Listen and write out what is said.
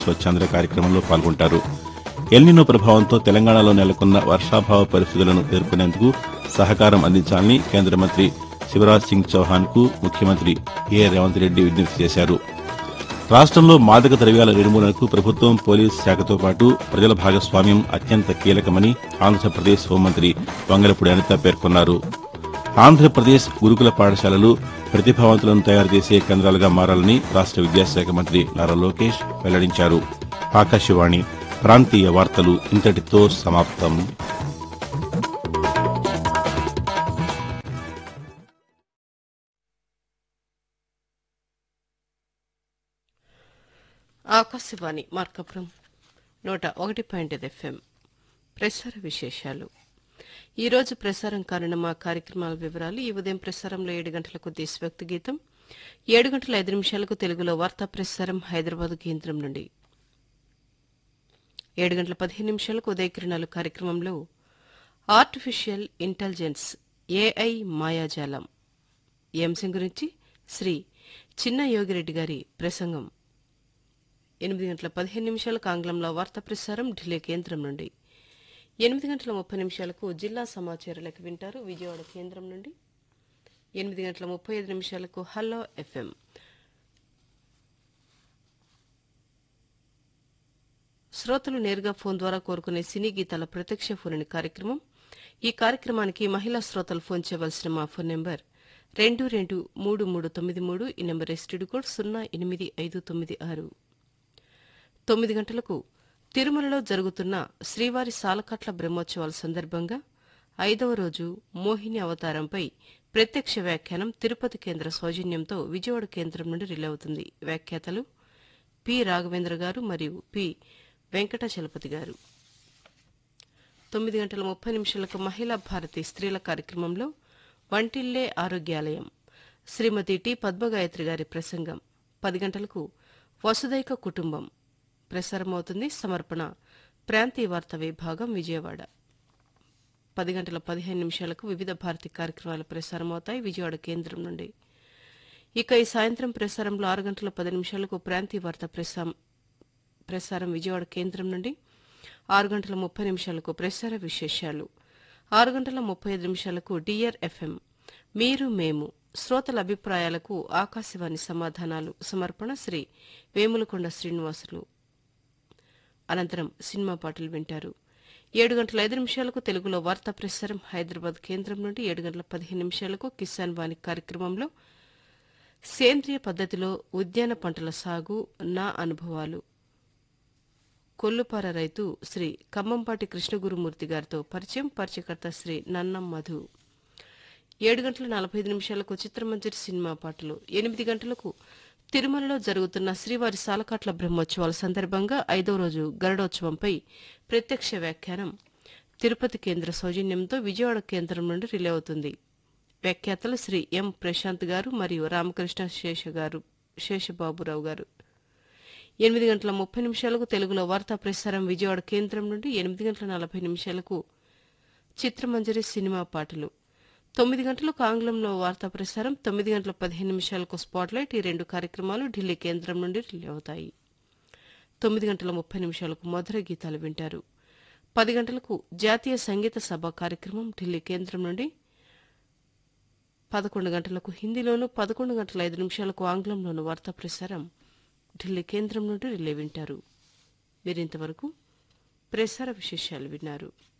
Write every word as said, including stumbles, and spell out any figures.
స్వచ్ఛాంధ్ర కార్యక్రమంలో పాల్గొంటారు. ఎల్నినో ప్రభావంతో తెలంగాణలో నెలకొన్న వర్షాభావ పరిస్థితులను ఎదుర్కొనేందుకు సహకారం అందించాలని కేంద్ర మంత్రి శివరాజ్ సింగ్ చౌహాన్ కు ముఖ్యమంత్రి ఏ రేవంత్ రెడ్డి విజ్ఞప్తి చేశారు. రాష్టంలో మాదక ద్రవ్యాల నిర్మూలనకు ప్రభుత్వం, పోలీసు శాఖతో పాటు ప్రజల భాగస్వామ్యం అత్యంత కీలకమని ఆంధ్రప్రదేశ్ హోంమంత్రి వంగలపూడి అనిత పేర్కొన్నారు. ఆంధ్రప్రదేశ్ గురుకుల పాఠశాలలు ప్రతిభావంతులను తయారు చేసే కేంద్రాలుగా మారాలని రాష్ట విద్యాశాఖ మంత్రి నారా లోకేష్ వెల్లడించారు. ఆకాశవాణి ప్రాంతీయ వార్తలు ఇంతటితో సమాప్తం. ఆకాశవాణి మార్కపురం నూట ఒకటి పాయింట్ ఐదు ఎఫ్ఎం ప్రసార విశేషాలు. ఈరోజు ప్రసారం కానున్న మా కార్యక్రమాల వివరాలు. ఈ ఉదయం ప్రసారంలో ఏడు గంటలకు దేశభక్తి గీతం, ఏడు గంటల ఐదు నిమిషాలకు తెలుగులో వార్తా ప్రసారం హైదరాబాద్ కేంద్రం నుండి, ఏడు గంటల పదిహేను నిమిషాలకు ఉదయకిరణాలు కార్యక్రమంలో ఆర్టిఫిషియల్ ఇంటెలిజెన్స్ ఏఐ మాయాజాలం ఈ అంశం గురించి శ్రీ చిన్న యోగిరెడ్డి గారి ప్రసంగం. ఎనిమిది గంటల పదిహేను నిమిషాలకు ఆంగ్లంలో వార్తా ప్రసారం ఢిల్లీ కేంద్రం నుండి, ఎనిమిది గంటల ముప్పై నిమిషాలకు జిల్లా సమాచారాలకు వింటారు విజయవాడ కేంద్రం నుండి, ఎనిమిది గంటల ముప్పై ఐదు నిమిషాలకు హలో ఎఫ్ఎం. శ్రోతలు నేరుగా ఫోన్ ద్వారా కోరుకునే సినీ గీతాల ప్రత్యక్ష ఫోన్ కార్యక్రమం. ఈ కార్యక్రమానికి మహిళా శ్రోతలు ఫోన్ చేయవలసిన మా ఫోన్ నెంబర్ రెండు రెండు మూడు మూడు తొమ్మిది మూడు. ఈ నెంబర్ ఎస్టీడీ కోడ్ సున్నా ఎనిమిది ఐదు తొమ్మిది ఆరు. తొమ్మిది గంటలకు తిరుమలలో జరుగుతున్న శ్రీవారి సాలకట్ల బ్రహ్మోత్సవాల సందర్భంగా ఐదవ రోజు మోహిని అవతారంపై ప్రత్యక్ష వ్యాఖ్యానం తిరుపతి కేంద్ర సౌజన్యంతో విజయవాడ కేంద్రం నుండి రిలే అవుతుంది. వ్యాఖ్యాతలు పి రాఘవేంద్ర గారు మరియు పి వెంకటాచలపతి గారు. తొమ్మిది గంటల ముప్పై నిమిషాలకు మహిళా భారతి స్త్రీల కార్యక్రమంలో వంటిల్లే ఆరోగ్యాలయం శ్రీమతి టి పద్మగాయత్రి గారి ప్రసంగం. పది గంటలకు వసుదైక కుటుంబం ప్రసారమవుతుంది. సమర్పణ ప్రాంతీయ వార్తా విభాగం విజయవాడ. పది గంటల పదిహేను నిమిషాలకు వివిధ భారతి కార్యక్రమాలు ప్రసారమవుతాయి విజయవాడ కేంద్రం నుండి. ఇక ఈ సాయంత్రం ప్రసారంలో ఆరు గంటల పది నిమిషాలకు ప్రాంతీయ వార్తా ప్రసారం విజయవాడ కేంద్రం నుండి, ఆరు గంటల ముప్పై నిమిషాలకు ప్రసార విశేషాలు, ఆరు గంటల ముప్పై ఐదు నిమిషాలకు డియర్ ఎఫ్ఎం మీరు మేము శ్రోతల అభిప్రాయాలకు ఆకాశవాణి సమాధానాలు. సమర్పణ శ్రీ వేములకొండ శ్రీనివాసులు. అనంతరం సినిమా పాటలు వింటారు. ఏడు గంటల ఐదు నిమిషాలకు తెలుగులో వార్తా ప్రసారం హైదరాబాద్ కేంద్రం నుండి, ఏడు గంటల పదిహేను నిమిషాలకు కిసాన్ వాణి కార్యక్రమంలో సేంద్రియ పద్ధతిలో ఉద్యాన పంటల సాగు నా అనుభవాలు, కొల్లుపార రైతు శ్రీ ఖమ్మంపాటి కృష్ణగురుమూర్తి గారితో పరిచయం, పరిచయకర్త శ్రీ నన్నం మధు. ఏడు గంటల నలభై ఐదు నిమిషాలకు చిత్రమంజరి సినిమా పాటలు, ఎనిమిది గంటలకు తిరుమలలో జరుగుతున్న శ్రీవారి సాలకాట్ల బ్రహ్మోత్సవాల సందర్భంగా ఐదవ రోజు గరుడోత్సవంపై ప్రత్యక్ష వ్యాఖ్యానం తిరుపతి కేంద్ర సౌజన్యంతో విజయవాడ కేంద్రం నుండి రిలే అవుతుంది. వ్యాఖ్యాతలు శ్రీ ఎం ప్రశాంత్ గారు మరియు రామకృష్ణ శేష గారు శేషబాబురావు గారు. ఎనిమిది గంటల ముప్పై నిమిషాలకు తెలుగులో వార్తా ప్రసారం విజయవాడ కేంద్రం నుండి, ఎనిమిది గంటల నలభై నిమిషాలకు చిత్రమంజరి సినిమా పాటలు, తొమ్మిది గంటలకు ఆంగ్లంలో వార్తా ప్రసారం, తొమ్మిది గంటల పదిహేను నిమిషాలకు స్పాట్లైట్. ఈ రెండు కార్యక్రమాలు ఢిల్లీ కేంద్రం నుండి రిలే అవుతాయి. తొమ్మిది గంటల ముప్పై నిమిషాలకు మధుర గీతాలు వింటారు. పది గంటలకు జాతీయ సంగీత సభ కార్యక్రమం ఢిల్లీ కేంద్రం నుండి, పదకొండు గంటలకు హిందీలోను, పదకొండు గంటల ఐదు నిమిషాలకు ఆంగ్లంలోను వార్తా ప్రసారం ఢిల్లీ కేంద్రం నుండి రిలే వింటారు. మీరింతవరకు ప్రసార విశేషాలు విన్నారు.